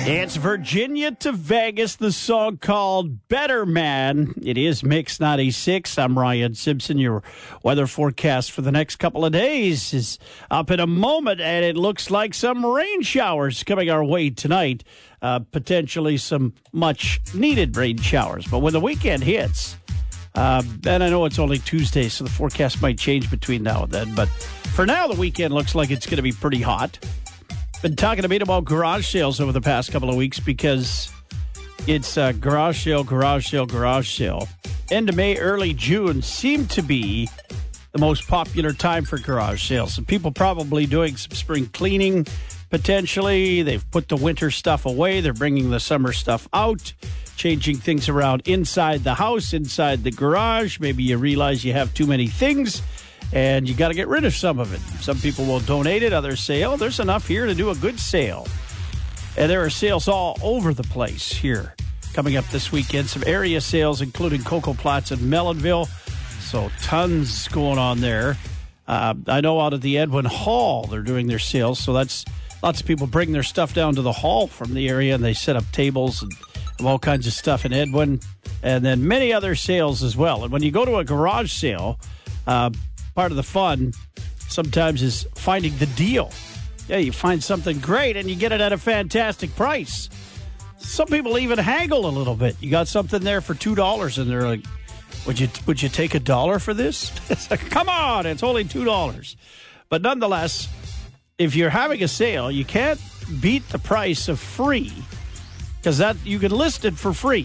It's Virginia to Vegas, the song called Better Man. It is Mix 96. I'm Ryan Simpson. Your weather forecast for the next couple of days is up in a moment, and it looks like some rain showers coming our way tonight. Potentially some much-needed rain showers. But when the weekend hits, and I know it's only Tuesday, so the forecast might change between now and then, but for now, the weekend looks like it's going to be pretty hot. Been talking a bit about garage sales over the past couple of weeks because it's garage sale. End of May, early June seem to be the most popular time for garage sales. And people probably doing some spring cleaning, potentially. They've put the winter stuff away. They're bringing the summer stuff out, changing things around inside the house, inside the garage. Maybe you realize you have too many things, and you got to get rid of some of it. Some people will donate it. Others say, oh, there's enough here to do a good sale. And there are sales all over the place here coming up this weekend. Some area sales, including Cocoa Platz and Mellonville. So tons going on there. I know out at the Edwin Hall, they're doing their sales. So that's lots of people bring their stuff down to the hall from the area, and they set up tables and all kinds of stuff in Edwin. And then many other sales as well. And when you go to a garage sale, part of the fun sometimes is finding the deal. Yeah, you find something great and you get it at a fantastic price. Some people even haggle a little bit. You got something there for $2 and they're like, would you take $1 for this? It's like, come on, it's only $2. But nonetheless, if you're having a sale, you can't beat the price of free, because that you can list it for free.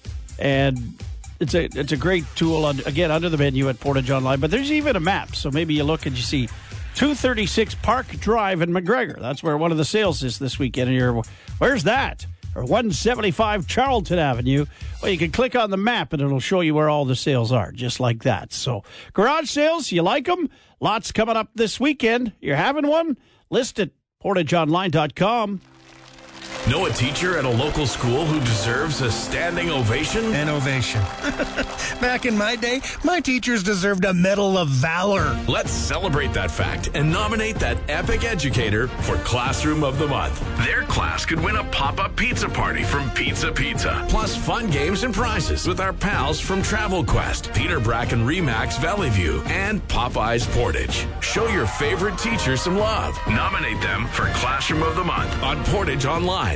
And it's a great tool, again, under the menu at Portage Online. But there's even a map, so maybe you look and you see 236 Park Drive in McGregor. That's where one of the sales is this weekend. And you're, where's that? Or 175 Charlton Avenue. Well, you can click on the map, and it'll show you where all the sales are, just like that. So garage sales, you like them? Lots coming up this weekend. You're having one? List it, portageonline.com. Know a teacher at a local school who deserves a standing ovation? An ovation. Back in my day, my teachers deserved a Medal of Valor. Let's celebrate that fact and nominate that epic educator for Classroom of the Month. Their class could win a pop-up pizza party from Pizza Pizza, plus fun games and prizes with our pals from Travel Quest, Peter Bracken Remax Valley View, and Popeyes Portage. Show your favorite teacher some love. Nominate them for Classroom of the Month on Portage Online.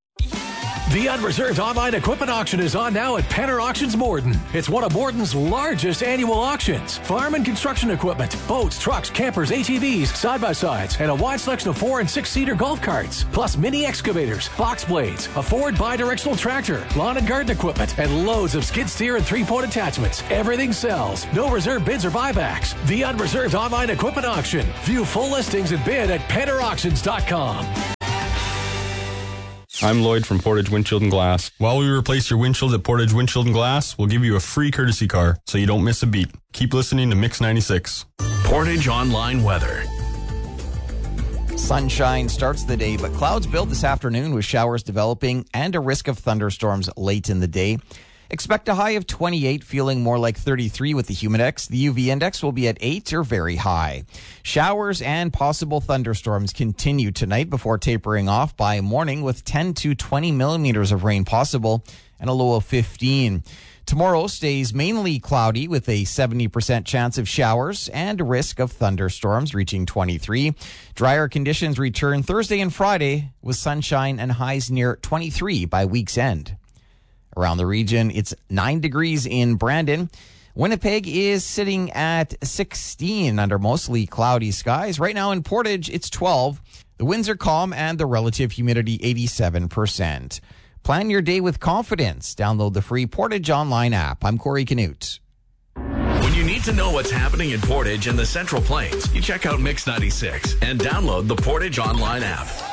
The Unreserved Online Equipment Auction is on now at Penner Auctions Morden. It's one of Morden's largest annual auctions. Farm and construction equipment, boats, trucks, campers, ATVs, side-by-sides, and a wide selection of 4- and 6-seater golf carts, plus mini excavators, box blades, a Ford bi-directional tractor, lawn and garden equipment, and loads of skid steer and 3-point attachments. Everything sells. No reserve bids or buybacks. The Unreserved Online Equipment Auction. View full listings and bid at PennerAuctions.com. I'm Lloyd from Portage Windshield and Glass. While we replace your windshield at Portage Windshield and Glass, we'll give you a free courtesy car so you don't miss a beat. Keep listening to Mix 96. Portage Online weather. Sunshine starts the day, but clouds build this afternoon with showers developing and a risk of thunderstorms late in the day. Expect a high of 28, feeling more like 33 with the Humidex. The UV index will be at 8 or very high. Showers and possible thunderstorms continue tonight before tapering off by morning with 10 to 20 millimeters of rain possible and a low of 15. Tomorrow stays mainly cloudy with a 70% chance of showers and a risk of thunderstorms reaching 23. Drier conditions return Thursday and Friday with sunshine and highs near 23 by week's end. Around the region, it's 9 degrees in Brandon. Winnipeg is sitting at 16 under mostly cloudy skies. Right now in Portage, it's 12. The winds are calm and the relative humidity 87%. Plan your day with confidence. Download the free Portage Online app. I'm Corey Canute. When you need to know what's happening in Portage and the Central Plains, you check out Mix 96 and download the Portage Online app.